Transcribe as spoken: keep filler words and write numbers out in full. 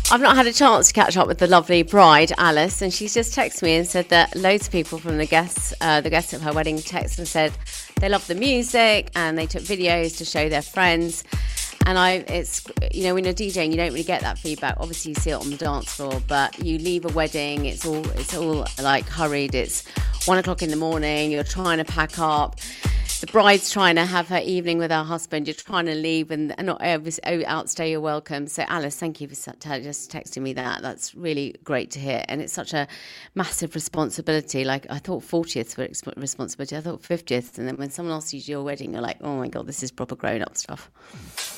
I've not had a chance to catch up with the lovely bride, Alice, and she's just texted me and said that loads of people from the guests, uh, the guests at her wedding, texted and said they love the music and they took videos to show their friends. And I, it's, you know, when you're DJing, you don't really get that feedback. Obviously, you see it on the dance floor, but you leave a wedding, it's all, it's all like hurried. It's one o'clock in the morning. You're trying to pack up. The bride's trying to have her evening with her husband. You're trying to leave and, and not outstay your welcome. So, Alice, thank you for just texting me that. That's really great to hear. And it's such a massive responsibility. Like, I thought fortieths were responsibility. I thought fiftieths. And then when someone asks you to your wedding, you're like, oh, my God, this is proper grown-up stuff.